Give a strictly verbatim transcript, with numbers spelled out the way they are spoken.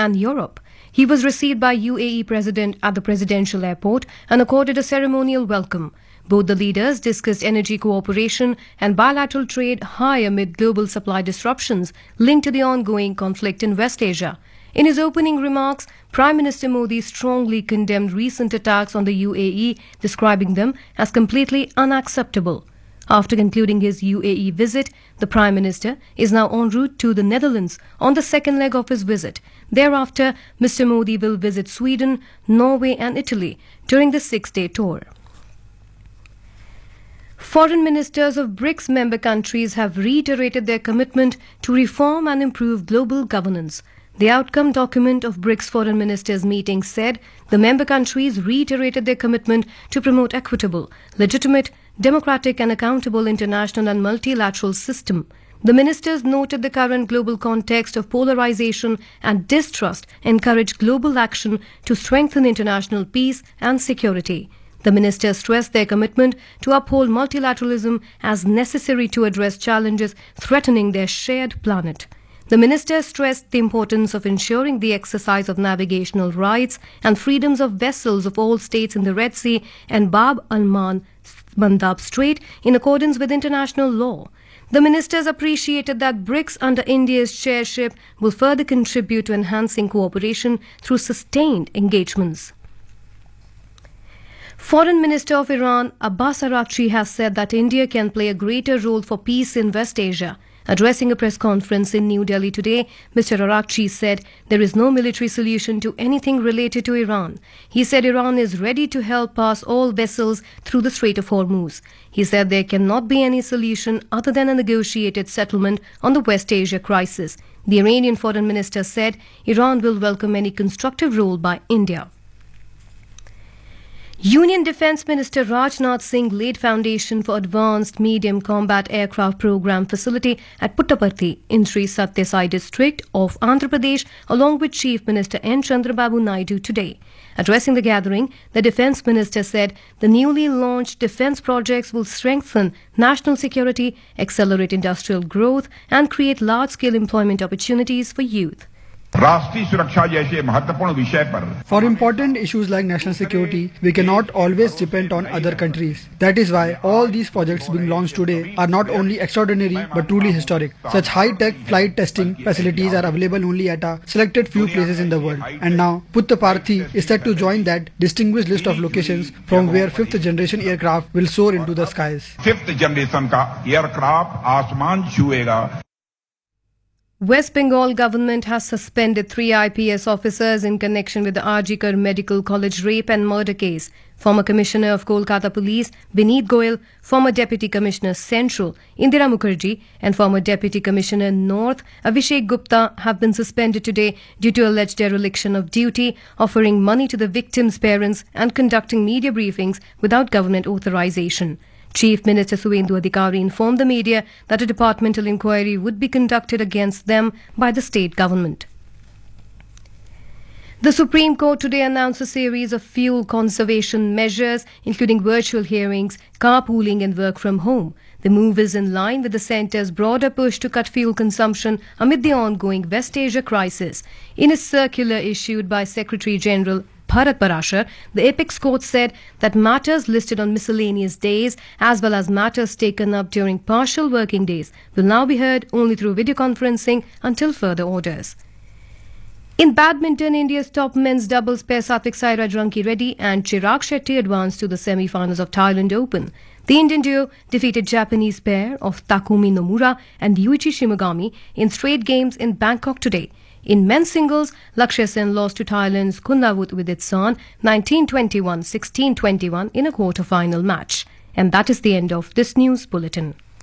and Europe. He was received by U A E President at the Presidential Airport and accorded a ceremonial welcome. Both the leaders discussed energy cooperation and bilateral trade high amid global supply disruptions linked to the ongoing conflict in West Asia. In his opening remarks, Prime Minister Modi strongly condemned recent attacks on the U A E, describing them as completely unacceptable. After concluding his U A E visit, the Prime Minister is now en route to the Netherlands on the second leg of his visit. Thereafter, Mister Modi will visit Sweden, Norway and Italy during the six-day tour. Foreign ministers of BRICS member countries have reiterated their commitment to reform and improve global governance. The outcome document of BRICS foreign ministers meeting said the member countries reiterated their commitment to promote equitable, legitimate, democratic and accountable international and multilateral system. The ministers noted the current global context of polarization and distrust encourage global action to strengthen international peace and security. The ministers stressed their commitment to uphold multilateralism as necessary to address challenges threatening their shared planet. The ministers stressed the importance of ensuring the exercise of navigational rights and freedoms of vessels of all states in the Red Sea and Bab al-Mandab Strait in accordance with international law. The ministers appreciated that BRICS under India's chairship will further contribute to enhancing cooperation through sustained engagements. Foreign Minister of Iran Abbas Araghchi has said that India can play a greater role for peace in West Asia. Addressing a press conference in New Delhi today, Mister Araghchi said there is no military solution to anything related to Iran. He said Iran is ready to help pass all vessels through the Strait of Hormuz. He said there cannot be any solution other than a negotiated settlement on the West Asia crisis. The Iranian foreign minister said Iran will welcome any constructive role by India. Union Defence Minister Rajnath Singh laid foundation for Advanced Medium Combat Aircraft Programme facility at Puttaparthi in Sri Satya Sai district of Andhra Pradesh along with Chief Minister N. Chandrababu Naidu today. Addressing the gathering, the Defence Minister said the newly launched defence projects will strengthen national security, accelerate industrial growth and create large-scale employment opportunities for youth. For important issues like national security, we cannot always depend on other countries. That is why all these projects being launched today are not only extraordinary but truly historic. Such high-tech flight testing facilities are available only at a selected few places in the world. And now, Puttaparthi is set to join that distinguished list of locations from where fifth generation aircraft will soar into the skies. Fifth generation ka aircraft aasmaan chhuega. West Bengal government has suspended three I P S officers in connection with the R G Kar Medical College rape and murder case. Former Commissioner of Kolkata Police, Vineet Goyal, former Deputy Commissioner Central, Indira Mukherjee, and former Deputy Commissioner North, Abhishek Gupta, have been suspended today due to alleged dereliction of duty, offering money to the victims' parents and conducting media briefings without government authorization. Chief Minister Suvendu Adhikari informed the media that a departmental inquiry would be conducted against them by the state government. The Supreme Court today announced a series of fuel conservation measures, including virtual hearings, carpooling and work from home. The move is in line with the centre's broader push to cut fuel consumption amid the ongoing West Asia crisis. In a circular issued by Secretary General Bharat Parashar, the Apex Court said that matters listed on miscellaneous days as well as matters taken up during partial working days will now be heard only through video conferencing until further orders. In badminton, India's top men's doubles pair Satvik Sairaj Ranki Reddy and Chirag Shetty advanced to the semi-finals of Thailand Open. The Indian duo defeated Japanese pair of Takumi Nomura and Yuichi Shimogami in straight games in Bangkok today. In men's singles, Lakshya Sen lost to Thailand's Kunnavut Widitsan nineteen twenty-one, sixteen twenty-one in a quarter-final match. And that is the end of this news bulletin.